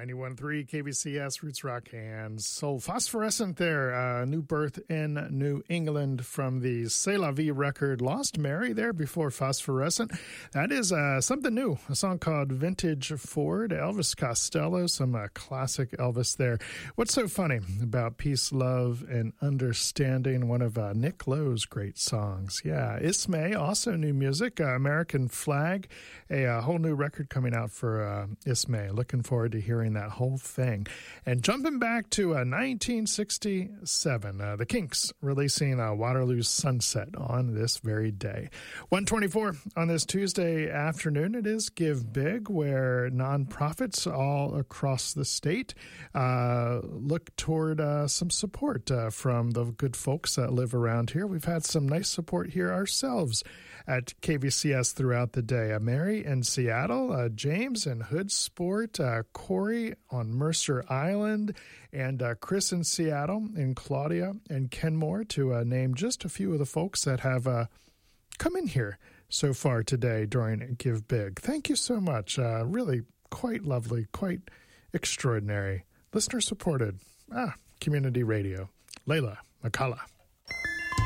91.3 KBCS Roots Rock and Soul. Phosphorescent there, New Birth in New England from the C'est La Vie record. Lost Mary there before Phosphorescent. That is something new, a song called Vintage Ford, Elvis Costello, some classic Elvis there. What's so funny about Peace, Love, and Understanding, one of Nick Lowe's great songs. Yeah, Ismay, also new music, American Flag, a whole new record coming out for Ismay. Looking forward to hearing that whole thing. And jumping back to 1967, the Kinks releasing Waterloo Sunset on this very day. 1:24 on this Tuesday afternoon. It is Give Big, where nonprofits all across the state look toward some support from the good folks that live around here. We've had some nice support here ourselves at KVCS throughout the day. Mary in Seattle, James in Hood Sport, Corey on Mercer Island, and Chris in Seattle, and Claudia and Kenmore, to name just a few of the folks that have come in here so far today during Give Big. Thank you so much. Really quite lovely, quite extraordinary. Listener-supported community radio. Layla McCullough.